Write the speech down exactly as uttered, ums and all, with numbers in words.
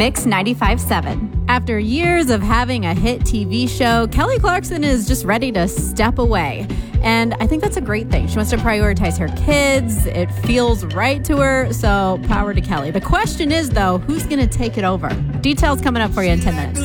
Mix ninety-five point seven. After years of having a hit T V show, Kelly Clarkson is just ready to step away. And I think that's a great thing. She wants to prioritize her kids. It feels right to her, so power to Kelly. The question is, though, who's going to take it over? Details coming up for you in ten minutes.